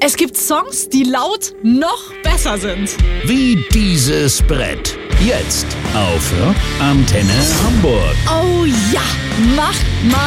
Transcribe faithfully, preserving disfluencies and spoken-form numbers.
Es gibt Songs, die laut noch besser sind. Wie dieses Brett. Jetzt auf Rockantenne Hamburg. Oh ja, mach mal.